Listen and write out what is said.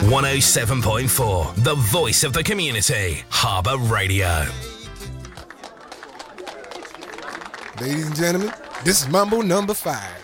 107.4, the voice of the community. Harbour Radio. Ladies and gentlemen, this is Mambo number 5.